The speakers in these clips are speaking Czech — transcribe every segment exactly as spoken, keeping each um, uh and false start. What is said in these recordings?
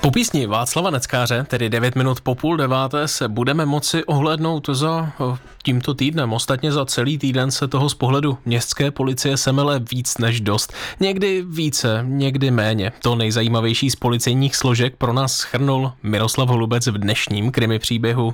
Po písni Václava Neckáře, tedy devět minut po půl deváté, se budeme moci ohlédnout za tímto týdnem. Ostatně za celý týden se toho z pohledu městské policie semele víc než dost. Někdy více, někdy méně. To nejzajímavější z policejních složek pro nás shrnul Miroslav Holubec v dnešním krimi příběhu.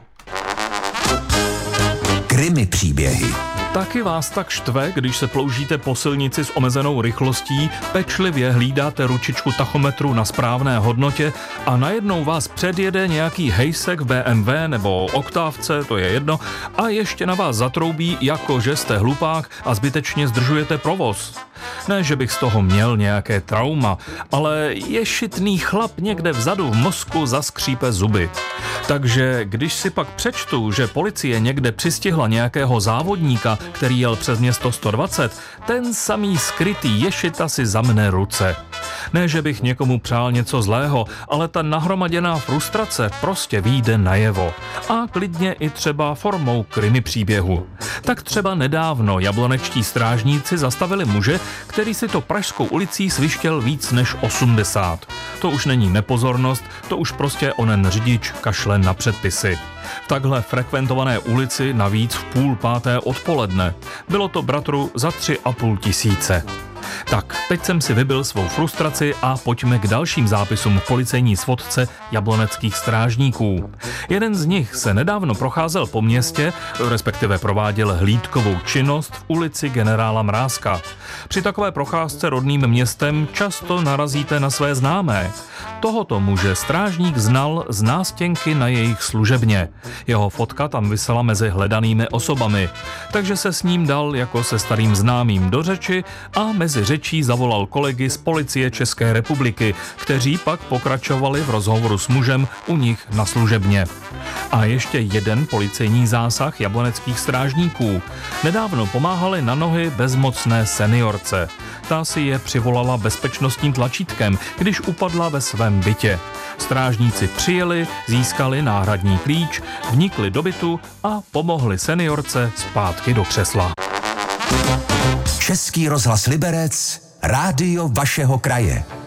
Krimi příběhy. Taky vás tak štve, když se ploužíte po silnici s omezenou rychlostí, pečlivě hlídáte ručičku tachometru na správné hodnotě a najednou vás předjede nějaký hejsek v bé em vé nebo oktávce, to je jedno, a ještě na vás zatroubí, jako že jste hlupák a zbytečně zdržujete provoz. Ne, že bych z toho měl nějaké trauma, ale ješitný chlap někde vzadu v mozku zaskřípe zuby. Takže když si pak přečtu, že policie někde přistihla nějakého závodníka, který jel přes město sto dvacet, ten samý skrytý ješita si zamne ruce. Ne, že bych někomu přál něco zlého, ale ta nahromaděná frustrace prostě vyjde najevo. A klidně i třeba formou krimi příběhu. Tak třeba nedávno jablonečtí strážníci zastavili muže, který si to pražskou ulicí svištěl víc než osmdesát. To už není nepozornost, to už prostě onen řidič kašle na předpisy. V takhle frekventované ulici navíc v půl páté odpoledne. Bylo to bratru za tři a půl tisíce. Tak, teď jsem si vybil svou frustraci a pojďme k dalším zápisům v policejní svodce jabloneckých strážníků. Jeden z nich se nedávno procházel po městě, respektive prováděl hlídkovou činnost v ulici Generála Mrázka. Při takové procházce rodným městem často narazíte na své známé. Tohoto muže strážník znal z nástěnky na jejich služebně. Jeho fotka tam visela mezi hledanými osobami, takže se s ním dal jako se starým známým do řeči a mezi řečí zavolal kolegy z Policie České republiky, kteří pak pokračovali v rozhovoru s mužem u nich na služebně. A ještě jeden policejní zásah jabloneckých strážníků. Nedávno pomáhali na nohy bezmocné seniorce. Ta si je přivolala bezpečnostním tlačítkem, když upadla ve svém bytě. Strážníci přijeli, získali náhradní klíč, vnikli do bytu a pomohli seniorce zpátky do křesla. Český rozhlas Liberec, rádio vašeho kraje.